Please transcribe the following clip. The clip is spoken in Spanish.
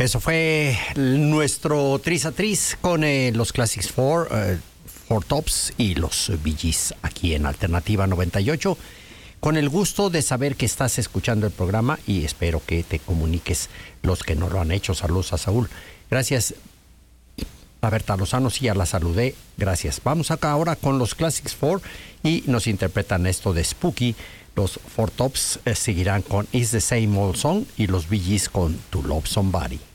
Eso fue nuestro Tris a Tris con los Classics Four Tops y los Bee Gees aquí en Alternativa 98. Con el gusto de saber que estás escuchando el programa y espero que te comuniques los que no lo han hecho. Saludos a Saúl. Gracias a Berta Lozano, sí, ya la saludé. Gracias. Vamos acá ahora con los Classics Four y nos interpretan esto de Spooky. Los Four Tops seguirán con It's the Same Old Song y los Bee Gees con To Love Somebody.